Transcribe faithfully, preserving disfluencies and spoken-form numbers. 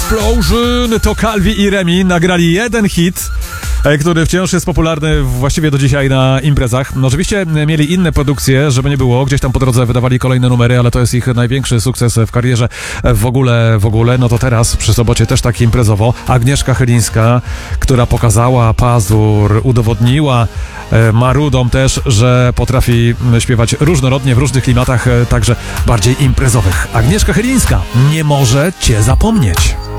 Explosion to Calvi i Remi nagrali jeden hit, który wciąż jest popularny właściwie do dzisiaj na imprezach. No oczywiście mieli inne produkcje, żeby nie było, gdzieś tam po drodze wydawali kolejne numery, ale to jest ich największy sukces w karierze w ogóle, w ogóle. No to teraz przy Sobocie też tak imprezowo. Agnieszka Chylińska, która pokazała pazur, udowodniła marudom też, że potrafi śpiewać różnorodnie, w różnych klimatach, także bardziej imprezowych. Agnieszka Chylińska, nie może cię zapomnieć.